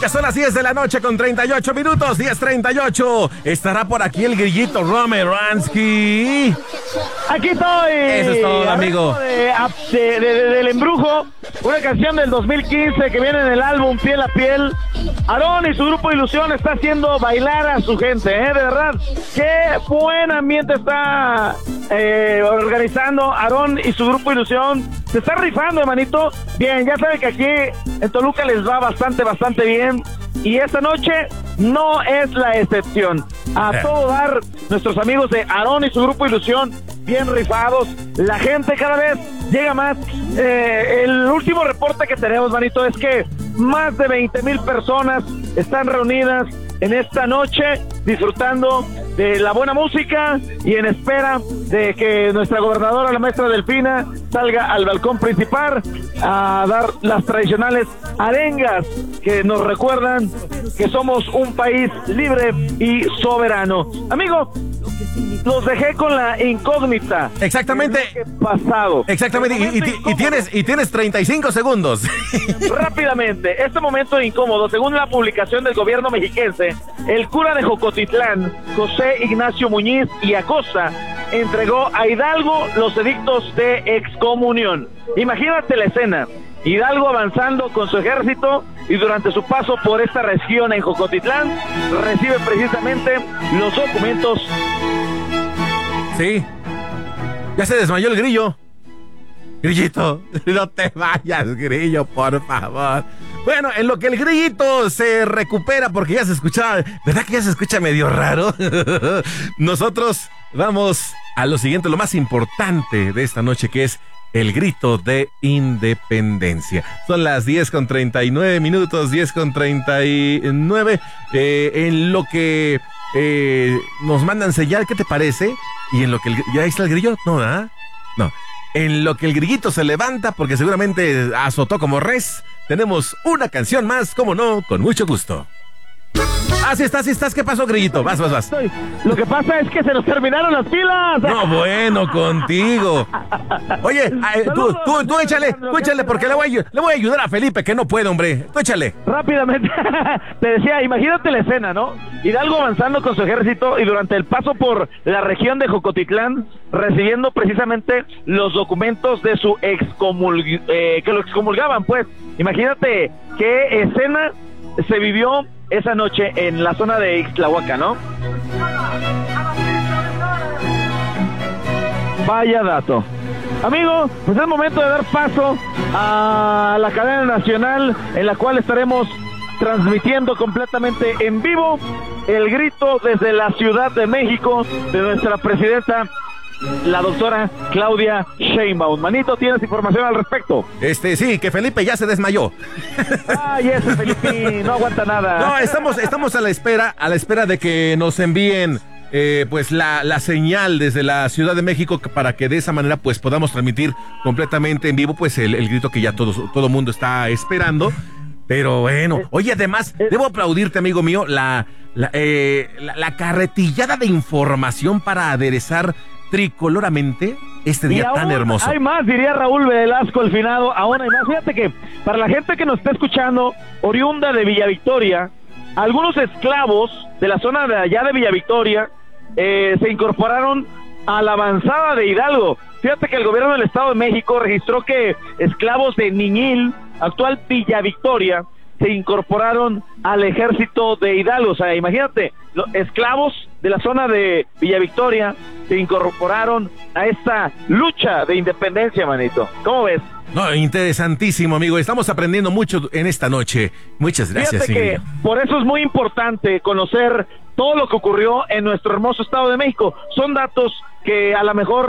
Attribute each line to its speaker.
Speaker 1: Ya son las 10 de la noche con 38 minutos, 10:38. Estará por aquí el grillito Romeransky.
Speaker 2: Aquí estoy.
Speaker 1: Eso es todo, amigo.
Speaker 2: Del Embrujo, una canción del 2015 que viene en el álbum Piel a Piel. Aarón y su grupo Ilusión está haciendo bailar a su gente, de verdad. Qué buen ambiente está organizando Aarón y su grupo Ilusión. Se está rifando, hermanito. Bien, ya saben que aquí en Toluca les va bastante bien. Y esta noche no es la excepción. A todo dar, nuestros amigos de Aarón y su grupo Ilusión, bien rifados. La gente cada vez llega más. El último reporte que tenemos, manito, es que más de 20,000 personas están reunidas en esta noche disfrutando de la buena música y en espera de que nuestra gobernadora, la maestra Delfina, salga al balcón principal a dar las tradicionales arengas que nos recuerdan que somos un país libre y soberano. Amigo, los dejé con la incógnita.
Speaker 1: Exactamente.
Speaker 2: Pasado.
Speaker 1: Exactamente. Y tienes 35 segundos.
Speaker 2: Rápidamente, este momento incómodo, según la publicación del gobierno mexiquense, el cura de Jocotitlán, José Ignacio Muñiz y Acosta, entregó a Hidalgo los edictos de excomunión. Imagínate la escena. Hidalgo avanzando con su ejército y durante su paso por esta región en Jocotitlán recibe precisamente los documentos.
Speaker 1: Sí, ya se desmayó el grillo. Grillito, no te vayas, grillo, por favor. Bueno, en lo que el grillito se recupera, porque ya se escuchaba, ¿verdad que ya se escucha medio raro? Nosotros vamos a lo siguiente, lo más importante de esta noche, que es el grito de independencia. Son las 10:39 minutos, 10:39. En lo que nos mandan sellar, ¿qué te parece? Y en lo que ¿ya está el grillo? No, ¿verdad? No. En lo que el grillito se levanta, porque seguramente azotó como res, tenemos una canción más, como no, con mucho gusto. Sí estás. ¿Qué pasó, grillito? Vas.
Speaker 2: Lo que pasa es que se nos terminaron las pilas.
Speaker 1: No, bueno, contigo. Oye, tú échale, porque le voy a ayudar a Felipe, que no puede, hombre. Tú échale.
Speaker 2: Rápidamente, te decía, imagínate la escena, ¿no? Hidalgo avanzando con su ejército y durante el paso por la región de Jocotitlán, recibiendo precisamente los documentos de su que lo excomulgaban, pues. Imagínate qué escena se vivió esa noche en la zona de Ixtlahuaca, ¿no? Vaya dato. Amigo, pues es momento de dar paso a la cadena nacional en la cual estaremos transmitiendo completamente en vivo el grito desde la Ciudad de México de nuestra presidenta, la doctora Claudia Sheinbaum. Manito, ¿tienes información al respecto?
Speaker 1: Sí, que Felipe ya se desmayó.
Speaker 2: Ay, ese Felipe no aguanta nada.
Speaker 1: No, estamos a la espera de que nos envíen pues la señal desde la Ciudad de México, para que de esa manera pues podamos transmitir completamente en vivo pues el grito que ya todo mundo está esperando. Pero bueno, oye, además debo aplaudirte, amigo mío, la carretillada de información para aderezar tricoloramente este día tan hermoso.
Speaker 2: Hay más, diría Raúl Velasco, el finado. Aún hay más. Fíjate que para la gente que nos está escuchando, oriunda de Villa Victoria, algunos esclavos de la zona de allá de Villa Victoria se incorporaron a la avanzada de Hidalgo. Fíjate que el gobierno del Estado de México registró que esclavos de Niñil, actual Villa Victoria, se incorporaron al ejército de Hidalgo. O sea, imagínate, los esclavos de la zona de Villa Victoria se incorporaron a esta lucha de independencia, manito. ¿Cómo ves?
Speaker 1: No, interesantísimo, amigo. Estamos aprendiendo mucho en esta noche. Muchas gracias.
Speaker 2: Fíjate que por eso es muy importante conocer todo lo que ocurrió en nuestro hermoso Estado de México. Son datos que a lo mejor